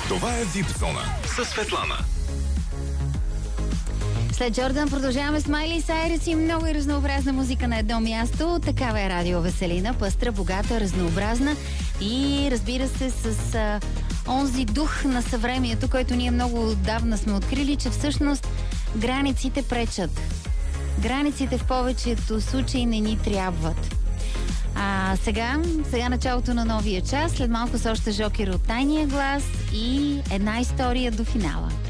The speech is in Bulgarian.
Това е VIP Зона с Светлана. След Джордан продължаваме с Майли Сайрус и много и разнообразна музика на едно място. Такава е Радио Веселина, пъстра, богата, разнообразна и разбира се с онзи дух на съвремието, който ние много отдавна сме открили, че всъщност границите пречат. Границите в повечето случаи не ни трябват. Сега началото на новия час, след малко с още Жокер от Тайния глас и една история до финала.